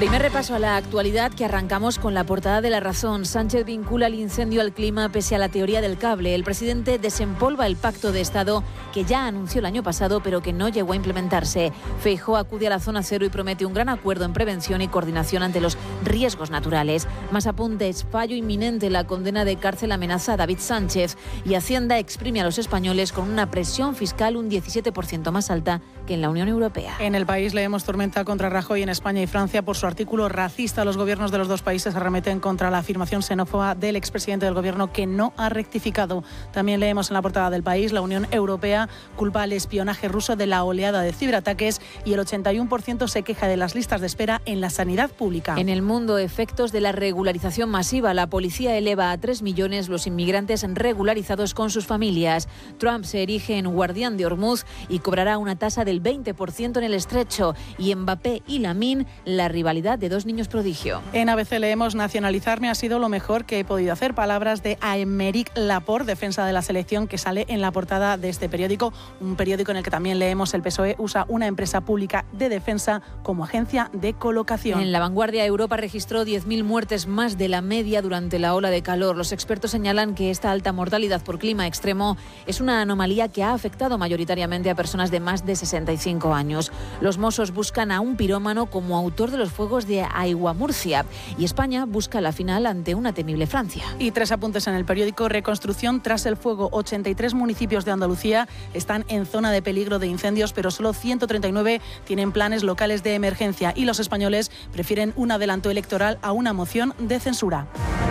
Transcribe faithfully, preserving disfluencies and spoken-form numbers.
Primer repaso a la actualidad, que arrancamos con la portada de La Razón. Sánchez vincula el incendio al clima pese a la teoría del cable. El presidente desempolva el pacto de Estado que ya anunció el año pasado pero que no llegó a implementarse. Feijóo acude a la zona cero y promete un gran acuerdo en prevención y coordinación ante los riesgos naturales. Más apuntes: fallo inminente, la condena de cárcel amenaza a David Sánchez, y Hacienda exprime a los españoles con una presión fiscal un diecisiete por ciento más alta que en la Unión Europea. En El País leemos: tormenta contra Rajoy en España y Francia por su artículo racista. Los gobiernos de los dos países arremeten contra la afirmación xenófoba del expresidente del gobierno, que no ha rectificado. También leemos en la portada del País: la Unión Europea culpa al espionaje ruso de la oleada de ciberataques y el ochenta y uno por ciento se queja de las listas de espera en la sanidad pública. En El Mundo, efectos de la regularización masiva. La policía eleva a tres millones los inmigrantes regularizados con sus familias. Trump se erige en guardián de Hormuz y cobrará una tasa del veinte por ciento en el estrecho. Y Mbappé y Lamine, la rivalidad de dos niños prodigio. En A B C leemos: nacionalizarme ha sido lo mejor que he podido hacer. Palabras de Aymeric Laporte, defensa de la selección, que sale en la portada de este periódico. Un periódico en el que también leemos: el P S O E usa una empresa pública de defensa como agencia de colocación. En La Vanguardia, Europa registró diez mil muertes más de la media durante la ola de calor. Los expertos señalan que esta alta mortalidad por clima extremo es una anomalía que ha afectado mayoritariamente a personas de más de sesenta y cinco años. Los Mossos buscan a un pirómano como autor de los fuegos de Aigua Murcia, y España busca la final ante una temible Francia. Y tres apuntes en el periódico: reconstrucción tras el fuego. ochenta y tres municipios de Andalucía están en zona de peligro de incendios, pero solo ciento treinta y nueve tienen planes locales de emergencia, y los españoles prefieren un adelanto electoral a una moción de censura.